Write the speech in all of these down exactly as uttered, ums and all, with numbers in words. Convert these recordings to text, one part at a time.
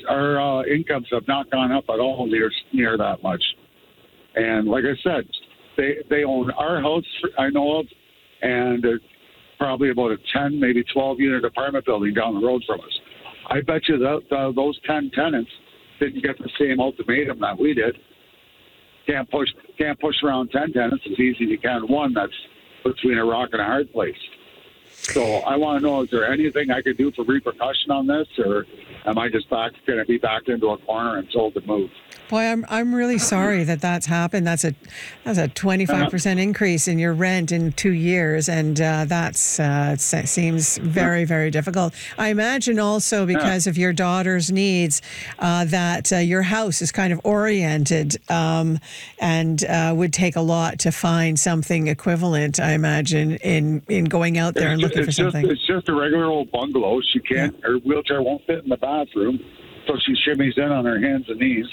our uh, incomes have not gone up at all near near that much. And like I said, they they own our house I know of, and uh, probably about a ten, maybe twelve unit apartment building down the road from us. I bet you that uh, those ten tenants didn't get the same ultimatum that we did. Can't push can't push around ten tenants as easy as you can one that's between a rock and a hard place. So I want to know, is there anything I could do for repercussion on this, or am I just back going to be backed into a corner and told to move? Boy, I'm I'm really sorry that that's happened. That's a that's a twenty-five percent increase in your rent in two years, and uh, that's uh, seems very very difficult. I imagine also because of your daughter's needs uh, that uh, your house is kind of oriented um, and uh, would take a lot to find something equivalent. I imagine in in going out there and looking it's for just, something. It's just a regular old bungalow. She can't. Yeah. Her wheelchair won't fit in the bathroom, so she shimmies in on her hands and knees.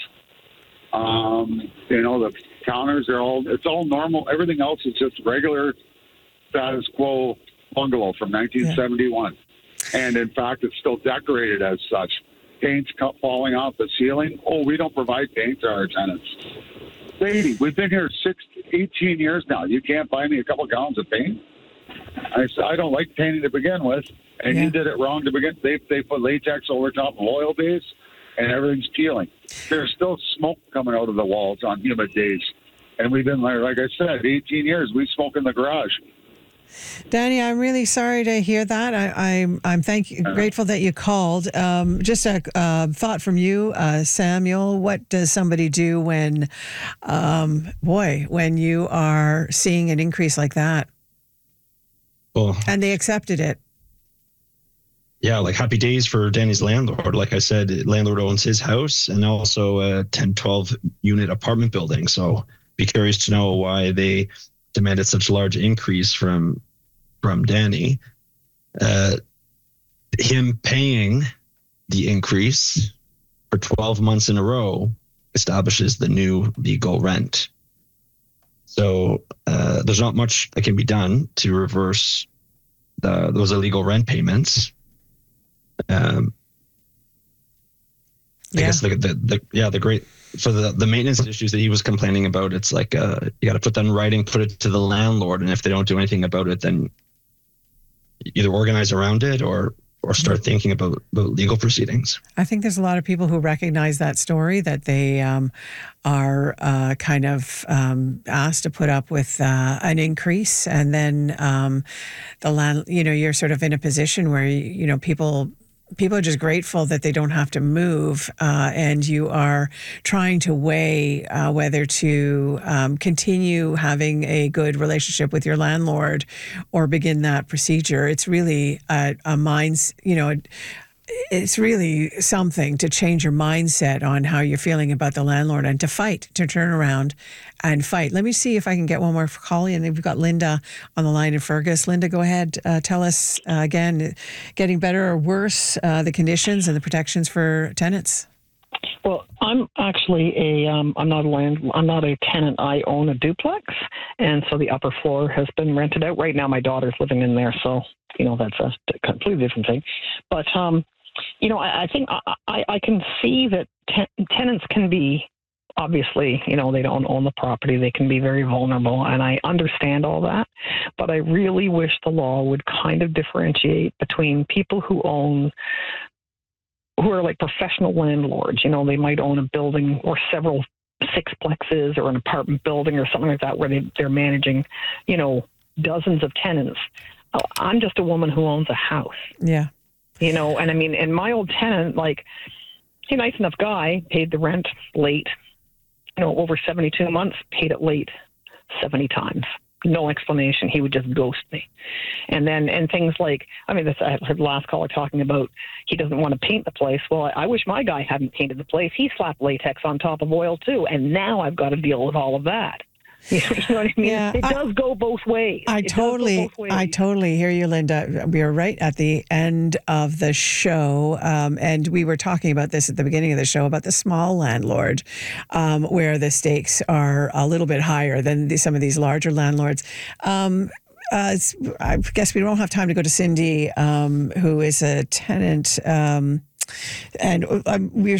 Um, you know, the counters are all, it's all normal. Everything else is just regular status quo bungalow from nineteen seventy-one. Yeah. And in fact, it's still decorated as such. Paint's falling off the ceiling. Oh, we don't provide paint to our tenants. Lady, we've been here six, eighteen years now. You can't buy me a couple gallons of paint? I said, I don't like painting to begin with. And yeah. You did it wrong to begin. They, they put latex over top of oil base. And everything's peeling. There's still smoke coming out of the walls on humid days. And we've been, like I said, eighteen years. We smoke in the garage. Danny, I'm really sorry to hear that. I, I'm I'm thank you, grateful that you called. Um, just a uh, thought from you, uh, Samuel. What does somebody do when, um, boy, when you are seeing an increase like that? Well, and they accepted it. Yeah, like happy days for Danny's landlord. Like I said, landlord owns his house and also a ten, twelve unit apartment building. So be curious to know why they demanded such a large increase from from Danny. Uh, him paying the increase for twelve months in a row establishes the new legal rent. So uh, there's not much that can be done to reverse the, those illegal rent payments. Um, I yeah. guess the, the, the, yeah, the great, for the, the maintenance issues that he was complaining about, it's like, uh, you got to put that in writing, put it to the landlord. And if they don't do anything about it, then either organize around it or, or start mm-hmm. thinking about, about legal proceedings. I think there's a lot of people who recognize that story, that they um, are uh, kind of um, asked to put up with uh, an increase. And then um, the land, you know, you're sort of in a position where, you know, people people are just grateful that they don't have to move, uh, and you are trying to weigh uh, whether to um, continue having a good relationship with your landlord or begin that procedure. It's really a, a minds, you know, it's really something to change your mindset on how you're feeling about the landlord and to fight, to turn around and fight. Let me see if I can get one more call. And we've got Linda on the line in Fergus. Linda, go ahead. Uh, tell us uh, again, getting better or worse, uh, the conditions and the protections for tenants. Well, I'm actually a, um, I'm not a land, I'm not a tenant. I own a duplex. And so the upper floor has been rented out. Right now, my daughter's living in there. So, you know, that's a completely different thing. But, um, you know, I, I think I, I, I can see that ten- tenants can be, obviously, you know, they don't own the property. They can be very vulnerable. And I understand all that. But I really wish the law would kind of differentiate between people who own, who are like professional landlords. You know, they might own a building or several sixplexes or an apartment building or something like that where they, they're managing, you know, dozens of tenants. I'm just a woman who owns a house. Yeah. You know, and I mean, and my old tenant, like, he's a nice enough guy, paid the rent late, you know, over seventy-two months, paid it late seventy times. No explanation. He would just ghost me. And then, and things like, I mean, this, I heard the last caller talking about he doesn't want to paint the place. Well, I, I wish my guy hadn't painted the place. He slapped latex on top of oil too. And now I've got to deal with all of that. You know what I mean? Yeah, it does I, go both ways. I it totally, both ways. I totally hear you, Linda. We are right at the end of the show, um, and we were talking about this at the beginning of the show about the small landlord, um, where the stakes are a little bit higher than the, some of these larger landlords. Um, uh, I guess we don't have time to go to Cindy, um, who is a tenant. Um, And um, we're